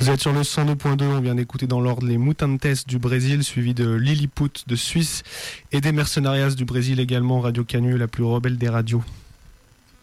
Vous êtes sur le 102.2, on vient d'écouter dans l'ordre les Mutantes du Brésil, suivi de Lilliput de Suisse et des Mercenarias du Brésil également, Radio Canu, la plus rebelle des radios.